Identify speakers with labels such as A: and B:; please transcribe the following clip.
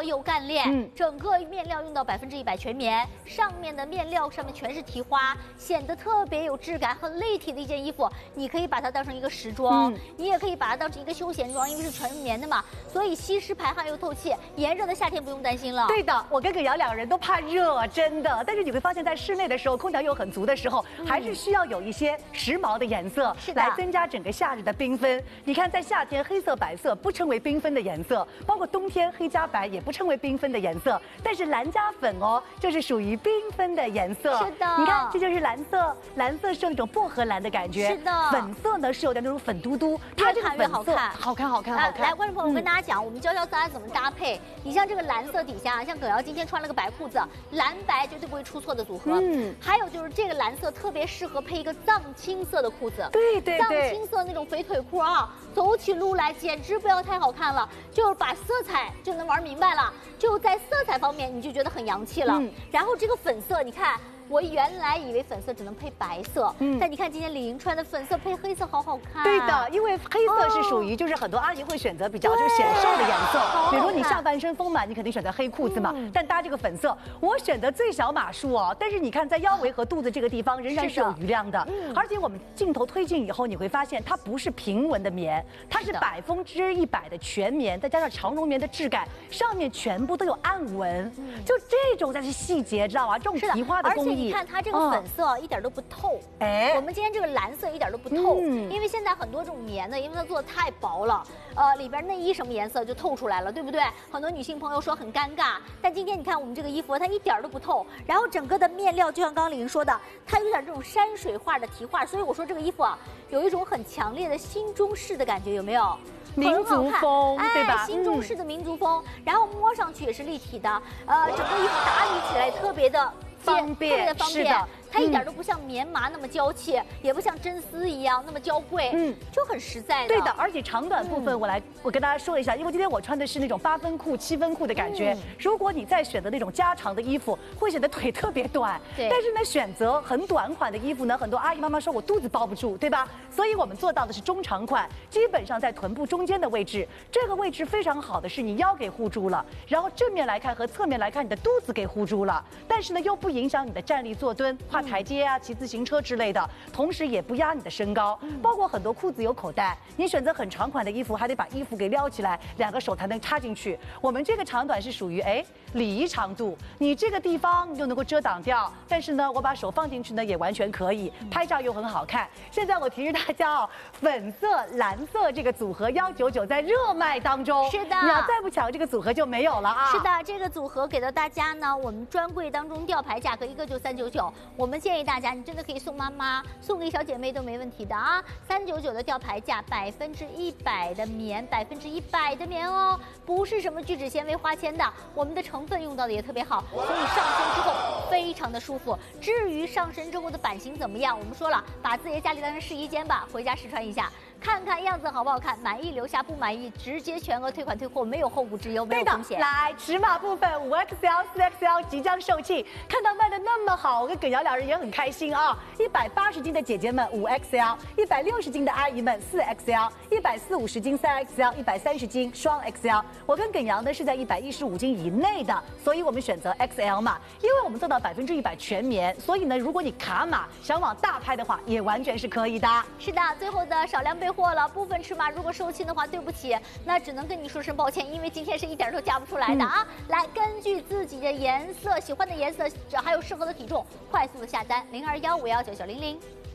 A: 又干练，整个面料用到100%全棉，上面的面料上面全是提花，显得特别有质感，很立体的一件衣服。你可以把它当成一个时装，你也可以把它当成一个休闲装，因为是全棉的嘛，所以吸湿排汗又透气，炎热的夏天不用担心了。
B: 对的，我跟耿瑶两个人都怕热，真的。但是你会发现在室内的时候，空调又很足的时候，还是需要有一些时髦的颜色，来增加整个夏日的缤纷。你看，在夏天黑色、白色不称为缤纷的颜色，包括冬天黑加白也不称为缤纷的颜色，但是蓝加粉哦，就是属于缤纷的颜色。
A: 是的，
B: 你看这就是蓝色，蓝色是有那种薄荷蓝的感觉。
A: 是的，
B: 粉色呢是有点那种粉嘟嘟，它这个粉色好看。
A: 来，观众朋友，我跟大家讲，我们教大家怎么搭配。你像这个蓝色底下，像耿瑶今天穿了个白裤子，蓝白绝对不会出错的组合。还有就是这个蓝色特别适合配一个藏青色的裤子。
B: 对，
A: 藏青色那种肥腿裤啊，走起路来简直不要太好看了，就是把色彩就能玩明白了，就在色彩方面你就觉得很洋气了。然后这个粉色，你看。我原来以为粉色只能配白色，但你看今天李莹穿的粉色配黑色好好看。
B: 对的，因为黑色是属于就是很多阿姨会选择比较就显瘦的颜色，比如你下半身丰满，你肯定选择黑裤子嘛。但搭这个粉色，我选择最小码数哦。但是你看在腰围和肚子这个地方仍然是有余量的，而且我们镜头推进以后，你会发现它不是平纹的棉，它是100%的全棉，再加上长绒棉的质感，上面全部都有暗纹，就这种才是细节，知道吗？这种提花的工艺。
A: 你看它这个粉色一点都不透，我们今天这个蓝色一点都不透，因为现在很多这种棉呢，因为它做的太薄了，里边内衣什么颜色就透出来了，对不对？很多女性朋友说很尴尬，但今天你看我们这个衣服，它一点都不透，然后整个的面料就像刚刚李莹说的，它有点这种山水画的提画，所以我说这个衣服啊，有一种很强烈的新中式的感觉，有没有？
B: 民族风，对吧？
A: 新中式的民族风，然后摸上去也是立体的，整个衣服打理起来特别的。
B: 方便，
A: 是的，它一点都不像棉麻那么娇气，也不像真丝一样那么娇贵，就很实在的。
B: 对的，而且长短部分我跟大家说一下，因为今天我穿的是那种8分裤、7分裤的感觉。如果你再选择那种加长的衣服，会显得腿特别短。对。但是呢，选择很短款的衣服呢，很多阿姨妈妈说我肚子包不住，对吧？所以我们做到的是中长款，基本上在臀部中间的位置。这个位置非常好的是你腰给护住了，然后正面来看和侧面来看你的肚子给护住了，但是呢又不影响你的站立坐蹲、跨台阶啊、骑自行车之类的，同时也不压你的身高。包括很多裤子有口袋，你选择很长款的衣服，还得把衣服给撩起来，2个手才能插进去。我们这个长短是属于礼仪长度，你这个地方又能够遮挡掉，但是呢，我把手放进去呢也完全可以，拍照又很好看。现在我提示大家哦，粉色、蓝色这个组合199在热卖当中，
A: 是的，
B: 你要再不抢这个组合就没有了啊。
A: 是的，这个组合给到大家呢，我们专柜当中吊牌价格一个就399，我们建议大家，你真的可以送妈妈、送给小姐妹都没问题的啊。399的吊牌价，100%的棉，100%的棉哦，不是什么聚酯纤维花铅的，我们的成分用到的也特别好，所以上身之后非常的舒服。至于上身之后的版型怎么样，我们说了，把自己的家里当成试衣间吧，回家试穿一下。看看样子好不好看，满意留下，不满意直接全额退款退货，没有后顾之忧，没有风险。
B: 来，尺码部分5XL、4XL 即将售罄，看到卖的那么好，我跟耿瑶两人也很开心啊。180斤的姐姐们5XL，160斤的阿姨们4XL，140-50斤3XL，130斤双 XL。我跟耿瑶呢是在115斤以内的，所以我们选择 XL 码，因为我们做到100%全棉，所以呢，如果你卡码想往大拍的话，也完全是可以的。
A: 是的，最后的少量备货了，部分尺码如果售罄的话，对不起，那只能跟你说声抱歉，因为今天是一点都加不出来的啊。来，根据自己的颜色、喜欢的颜色，还有适合的体重，快速的下单，0215199900。